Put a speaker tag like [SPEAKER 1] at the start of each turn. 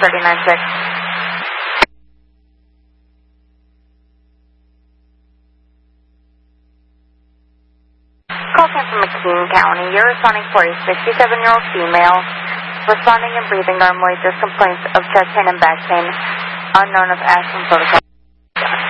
[SPEAKER 1] 396. Call came from McKean County. You're responding for a 67-year-old female. Responding and breathing normally, just complaints of chest pain and back pain, unknown of asthma protocol.